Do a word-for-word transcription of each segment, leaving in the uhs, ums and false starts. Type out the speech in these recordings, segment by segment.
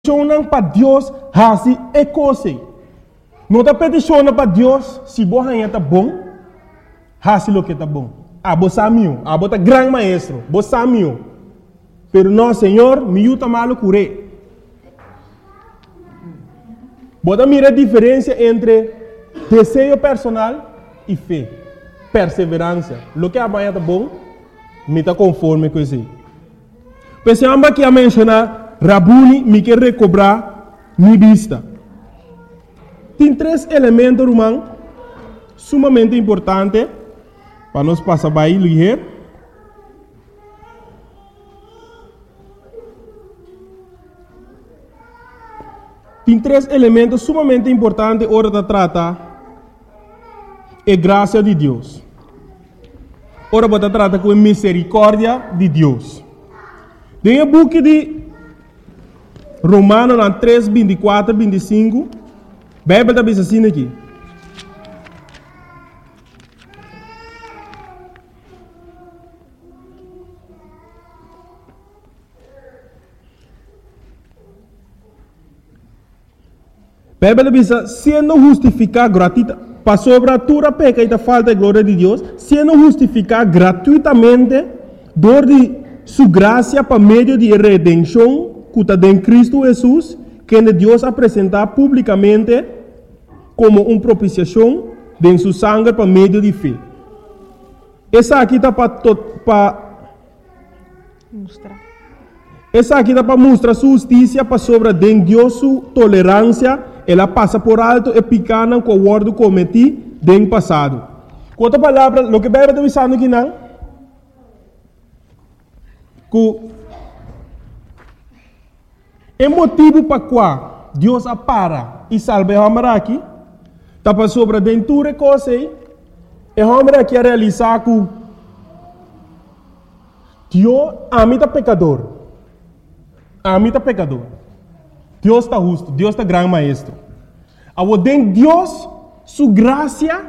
peticionam para Deus hasi e coisa. Não está peticionando para Deus se você está bom, hasi lo que está bom. Ah, você é meu, ah, você é grande maestro, você é meu. Pero não, Senhor, me ajuda malo curé. Você mira a diferença entre desejo personal e fé, perseverança. Lo que amanhã está bom, me está conforme com isso. Pensamos aqui a mencionar Rabuni me quer recobrar minha vista. Tem três elementos, irmão, sumamente importantes para nós passar para aí. Tem três elementos sumamente importantes hora de tratar a graça de Deus. Ora você trata com a misericórdia de Deus. Tem a book de Romanos três, vinte e quatro, vinte e cinco. A Bíblia está assim aqui. A Bíblia diz, sendo justificado gratuitamente, para sobre a tua peca e a falta de glória de Deus, sendo justificado gratuitamente, dor de sua graça para meio de redenção, que está em Cristo Jesus, que Deus apresentar publicamente como uma propiciação de sua sangue para meio de fé. Essa aqui está para mostrar. Essa aqui está para mostrar sua justiça para sobre de Deus sua tolerância. Ela passa por alto e picana com o word cometido no passado. Com outra palavra, o que a Bíblia está dizendo aqui não? Que é motivo para qual Deus apara e salva o homem aqui, está para sobre a dentura coisa e o homem aqui a realizar que Deus ama o pecador. Ama o pecador. Deus está justo, Deus está grande maestro. Ao den Deus, sua graça,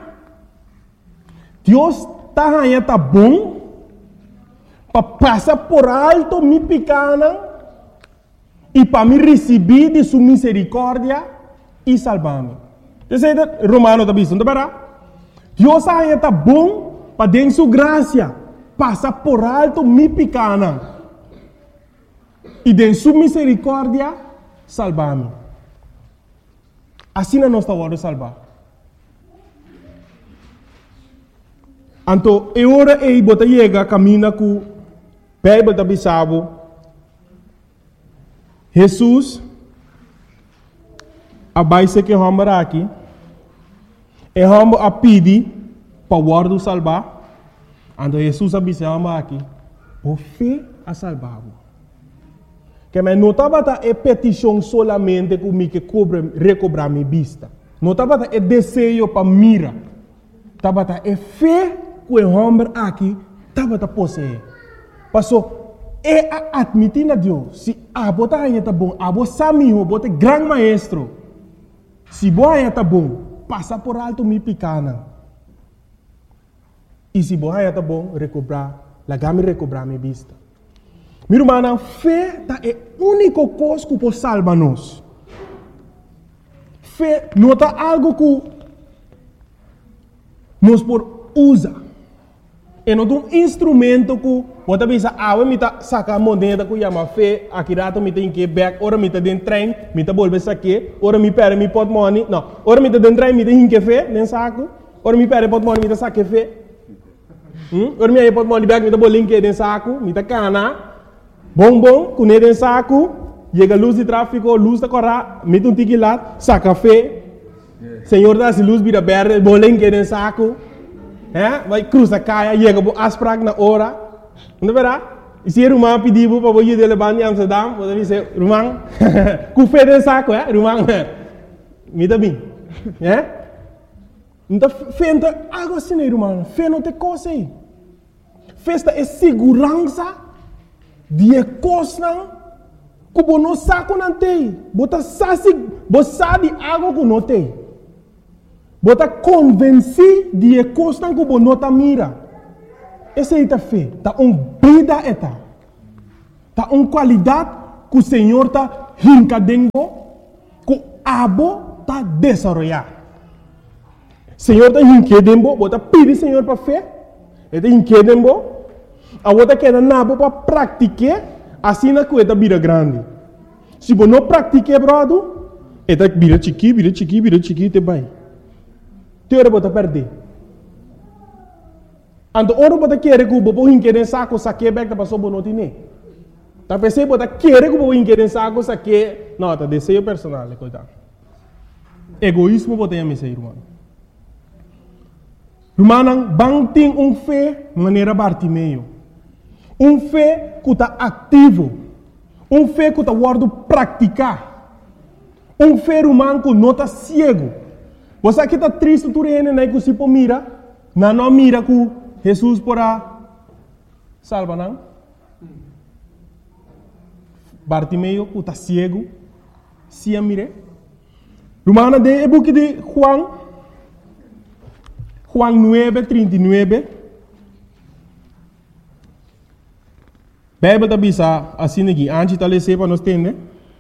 Deus está está bom para passar por alto minha pequena e para me receber de sua misericórdia e salvar-me. Isso é Romano está dizendo, não é? Deus está bom para den sua graça passar por alto minha pequena e de sua misericórdia salvar-me. Assim não está hora de salvar. Então, é hora de você chegar, caminha com a Bíblia da Bissau. Jesus, a base que vamos aqui, é vamos a pedir para o guarda salvar. Então, Jesus a Bissau aqui, por fé a salvar-o. Que me não estava a petição solamente comigo que cobre, recobrar minha vista. Não estava a desejo para mira. Estava a fé que o homem aqui estava a possuir. Passou, é admitir a Deus. Se a bota aí está bom, a você amigo, bota grande maestro. Se boa aí está bom, passa por alto minha pequena. E se boa aí está bom, recobrar, lá me recobrar minha vista. Meu irmão, fé é a única coisa que pode salvar nós. Fé não é algo que nós podemos usar. É não um instrumento que pode pensar, ah, eu me sacar a moneda que chama fé, aqui rato me tem que back, ora me está dentro do trem, me está volver aqui, ora me perde me pot money, não, ora me está dentro do trem, me tem que fé, nem saco, ora me perde pot money, me está saque fé, hum? Ora me aí pot money back, me está bolinho que dentro saco, me está cana. Bom, bom, com ele em saco, chega a luz de tráfego, luz da corra, mete um tique lá, saca fé. Senhor dá se luz vira verde, bolinho que em saco, é? Vai cruza caia, chega a asprag na hora, não verá? E se o irmão pediu para você de levar em Amsterdam, você dizer, irmão, com fé em saco, é? Irmão, me dá bem, é? Então, fé não é algo assim, irmão, fé não tem coisa aí. Festa é segurança. Die coisa que você não sabe não tem. Você sabe algo que não tem. Você convence de coisa que você não mira. Essa é a fé. Está uma vida. Está uma qualidade que o Senhor está rincadendo, que o abo está desarrollando. O Senhor está rincadendo, você pede o Senhor para fé, ele está rincadendo, a outra queda nabo para praticar, assim na coisa vira grande. Se você não pratica, brother, ele vira chiqui, vira chiqui, vira chiqui, te vai. Teora você perder. Então, ora você quer que o povo rincade saco, saque back para passar bonito nem. Tá pensando você quer que o povo rincade saco, saque, não, tá desejo personal, coitado. Egoísmo você tem a missa, irmão. Irmão, bang tem um fé maneira Bartimeu. Um fé que está ativo. Um fé que está guardo praticar. Um fé humano que não está cego. Você aqui está triste, tu rene, né, que se pô mira, não não mira que Jesus porá salva, não? Bartimeu que está cego, se a mire. Romana de book de Juan, Juan nueve, trinta y nueve. Bíblia está bisa assim aqui, antes de ler para nós entender.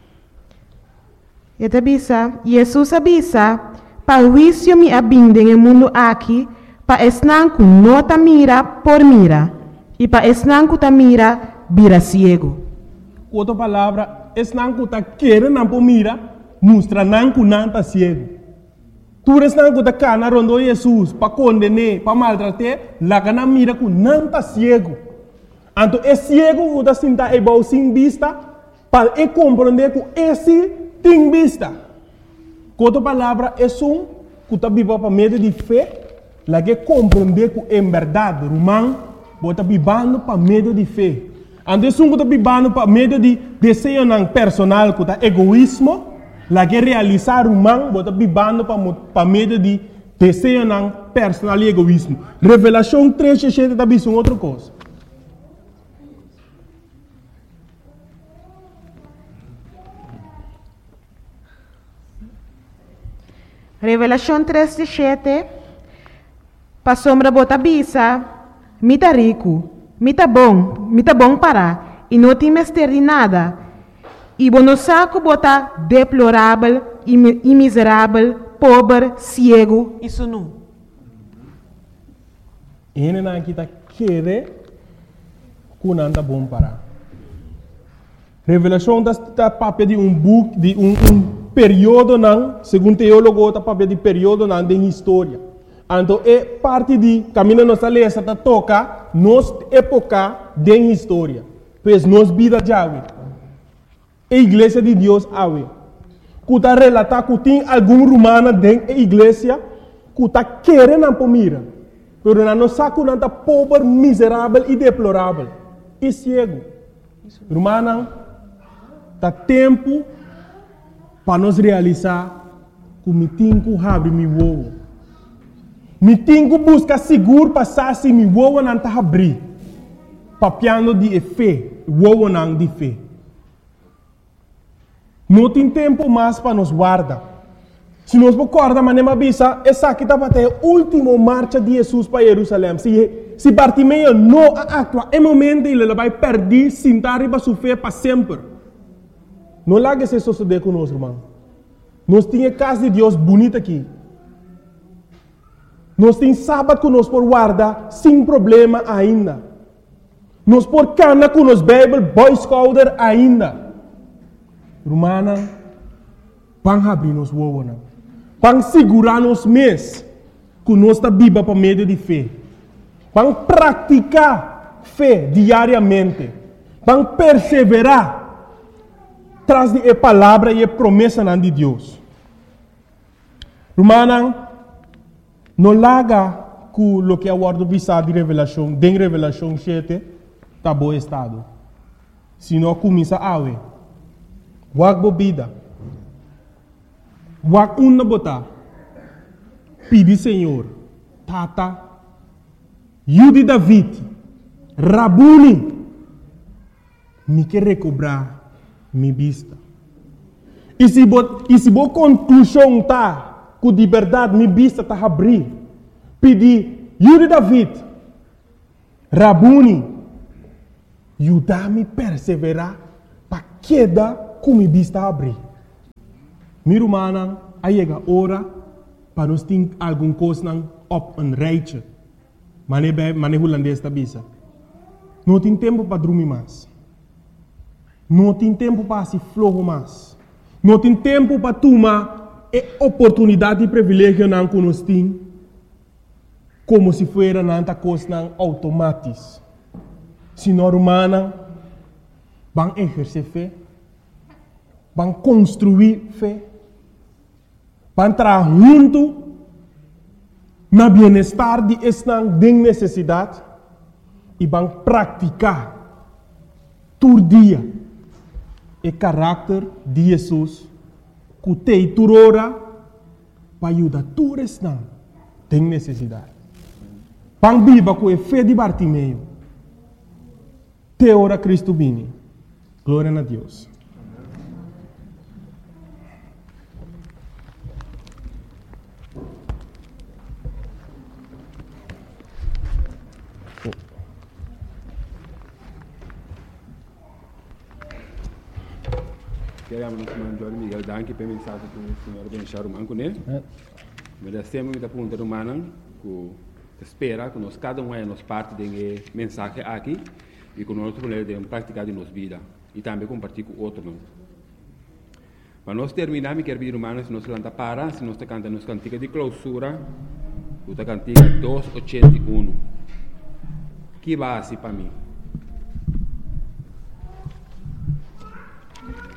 E bisa, Jesus avisa, para o juízo me abinde no mundo aqui, para esnanco nota mira por mira, e para esnanco ta mira vira ciego. Outra palavra, esnanco ta querer não por mira, mostra nanco não ta ciego. Tu esnanco ta cana rondo Jesus, para condenar, para maltratar, lá cana mira que não ta ciego. Então, é ciego que está sentado igual sem vista, para ele compreender que esse tem vista. Outra palavra, é um que está vivendo para meio de fé, lá que compreender que é verdade, romano, está vivendo para meio de fé. Então, é um que está vivendo para meio de desejo personal, que está egoísmo, lá que realizar romano, está vivendo para meio de desejo personal e egoísmo. Revelação três, sete está vivendo outra coisa. Revelação três, sete. Para sombra bota bisa, mita rico, mita bom, mita bom para, e não tem mestre de nada. E bono saco bota deplorável, e miserável, pobre, cego, isso não. Ele não está querendo que não está bom para. Revelação está papel de um book, de um, um período, não, segundo teólogo, está papel de período não, de história. Então, é parte de caminho nossa letra está toca nos época de história. Pois nos vida de ave. A igreja de Deus ave. Que está relatar que tem algum romano dentro da igreja que está querendo para mira. Pero não sabe que não está pobre, miserável e deplorável. E cego. Romano, está tempo para nós realizar que me tenho que abrir meu ovo. Me tenho que buscar seguro para saber se meu ovo não está abrir. Papiando de fé, o ovo não de fé. Não tem tempo mais para nos guardar. Se nós recordamos, mas nem bisa, essa aqui está para ter a última marcha de Jesus para Jerusalém. Se, se Bartimeu não atua, é momento ele vai perder, sentar e vai sofrer para sempre. Não largue se suceder conosco, irmão. Nós temos casa de Deus bonita aqui. Nós temos sábado que nós por guardar sem problema ainda. Nós por cana com nos Bible, Boy Scouter ainda. Romana, vão abrir nos ovos. Vão segurar nos mês que nós está viva para meio de fé. Vão praticar fé diariamente. Vão perseverar traz de a palavra e a promessa de Deus. Romana, não larga que o que é o ordem visado de revelação, de revelação sete, está bom estado. Se não começa a ver. Wag bobida. Wag uma botar. Pedi Senhor. Tata. Yudi David. Rabuni. Me quer recobrar minha vista. E se boa conclusão tá, que de verdade minha vista está abrir. Pedi, Yuri David, Rabuni, ajudar-me a perseverar para queda com mi vista abrir. Miro manan, aí chega a hora para nós ter alguma coisa op een rijtje. Mane bij mane holandês da bisa. Não tem tempo para dormir mais. Não tem tempo para se flogo mais. Não tem tempo para tomar a oportunidade e privilégio não que nós temos, como se fosse nanta coisa automática. Se nós humanos vão exercer fé, vão construir fé, vão trabalhar junto na bem-estar de esta necessidade e vão praticar todo dia o caráter de Jesus que tem turora para ajudar todos que têm necessidade. Vão viver com a fé de Bartimeu. Te ora Cristo vini. Glória a Deus. Queremos nos mandar Miguel Danke pela mensagem que o senhor deixou o manco, né? Mas temos muita pergunta humana que espera que nós cada um é nos parte de mensagem aqui e que nós podemos praticar em nossa vida e também compartilhar com outros. Para nós terminar, me quero pedir humanos se nós canta para, se nós canta nos cantiga de clausura, o cantiga duzentos e oitenta e um. Que base para mim?